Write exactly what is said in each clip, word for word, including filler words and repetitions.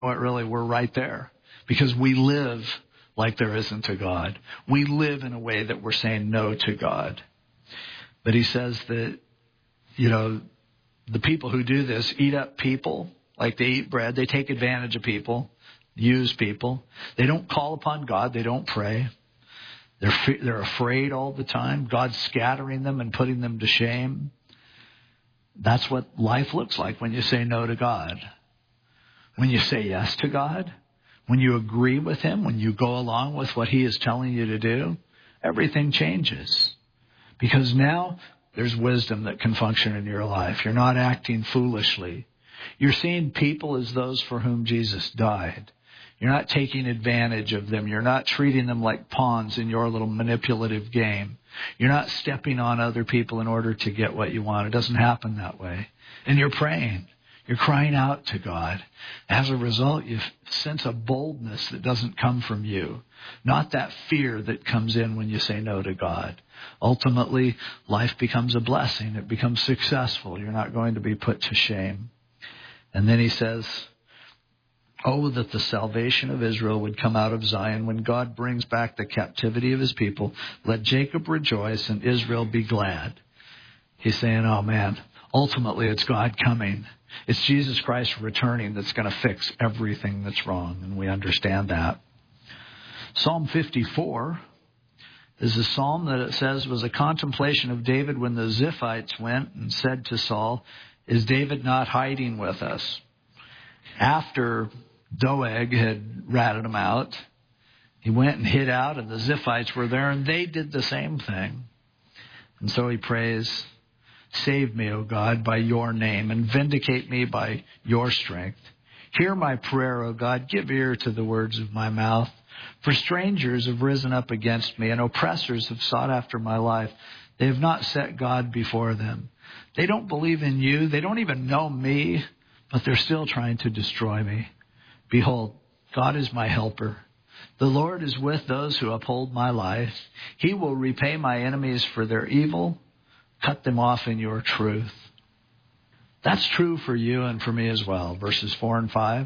what, really, we're right there because we live like there isn't a God. We live in a way that we're saying no to God. But he says that, you know, the people who do this eat up people like they eat bread. They take advantage of people, use people. They don't call upon God. They don't pray. They're they're afraid all the time. God's scattering them and putting them to shame. That's what life looks like when you say no to God. When you say yes to God, when you agree with him, when you go along with what he is telling you to do, everything changes. Because now there's wisdom that can function in your life. You're not acting foolishly. You're seeing people as those for whom Jesus died. You're not taking advantage of them. You're not treating them like pawns in your little manipulative game. You're not stepping on other people in order to get what you want. It doesn't happen that way. And you're praying. You're crying out to God. As a result, you sense a boldness that doesn't come from you. Not that fear that comes in when you say no to God. Ultimately, life becomes a blessing. It becomes successful. You're not going to be put to shame. And then he says, oh, that the salvation of Israel would come out of Zion. When God brings back the captivity of his people, let Jacob rejoice and Israel be glad. He's saying, oh man, ultimately it's God coming. It's Jesus Christ returning that's going to fix everything that's wrong. And we understand that. Psalm fifty-four is a psalm that it says was a contemplation of David when the Ziphites went and said to Saul, is David not hiding with us? After Doeg had ratted him out, he went and hid out, and the Ziphites were there, and they did the same thing. And so he prays, save me, O God, by your name, and vindicate me by your strength. Hear my prayer, O God. Give ear to the words of my mouth. For strangers have risen up against me, and oppressors have sought after my life. They have not set God before them. They don't believe in you. They don't even know me, but they're still trying to destroy me. Behold, God is my helper. The Lord is with those who uphold my life. He will repay my enemies for their evil, cut them off in your truth. That's true for you and for me as well. Verses four and five.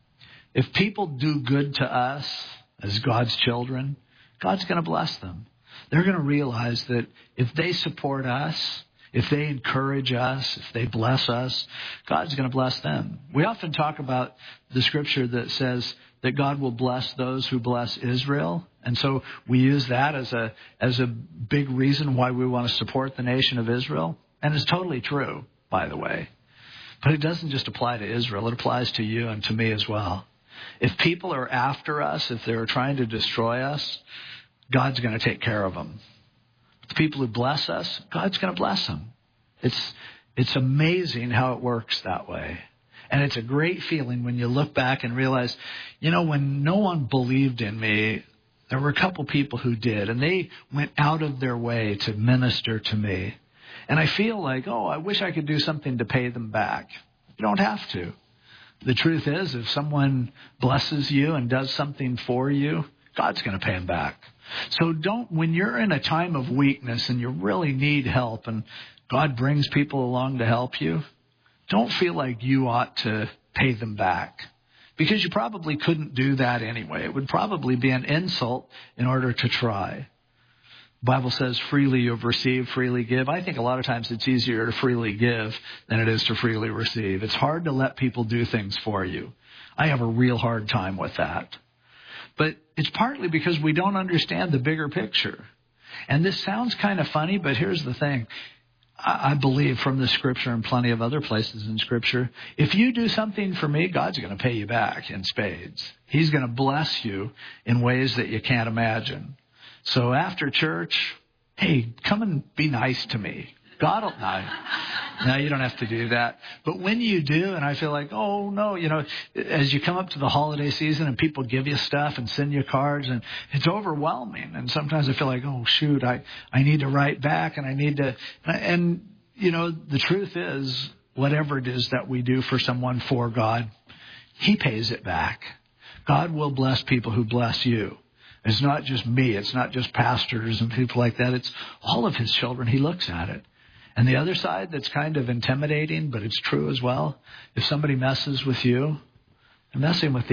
If people do good to us as God's children, God's going to bless them. They're going to realize that if they support us, if they encourage us, if they bless us, God's going to bless them. We often talk about the scripture that says that God will bless those who bless Israel. And so we use that as a as a big reason why we want to support the nation of Israel. And it's totally true, by the way. But it doesn't just apply to Israel. It applies to you and to me as well. If people are after us, if they're trying to destroy us, God's going to take care of them. The people who bless us, God's going to bless them. It's it's amazing how it works that way. And it's a great feeling when you look back and realize, you know, when no one believed in me, there were a couple people who did. And they went out of their way to minister to me. And I feel like, oh, I wish I could do something to pay them back. You don't have to. The truth is, if someone blesses you and does something for you, God's going to pay them back. So don't, when you're in a time of weakness and you really need help and God brings people along to help you, don't feel like you ought to pay them back. Because you probably couldn't do that anyway. It would probably be an insult in order to try. The Bible says freely you've received, freely give. I think a lot of times it's easier to freely give than it is to freely receive. It's hard to let people do things for you. I have a real hard time with that. But it's partly because we don't understand the bigger picture. And this sounds kind of funny, but here's the thing. I believe from the Scripture and plenty of other places in Scripture, if you do something for me, God's going to pay you back in spades. He's going to bless you in ways that you can't imagine. So after church, hey, come and be nice to me. God will, no, no, you don't have to do that. But when you do, and I feel like, oh, no, you know, as you come up to the holiday season and people give you stuff and send you cards, and it's overwhelming. And sometimes I feel like, oh, shoot, I, I need to write back and I need to. And, you know, the truth is, whatever it is that we do for someone for God, He pays it back. God will bless people who bless you. It's not just me. It's not just pastors and people like that. It's all of His children. He looks at it. And the other side that's kind of intimidating, but it's true as well. If somebody messes with you, and messing with the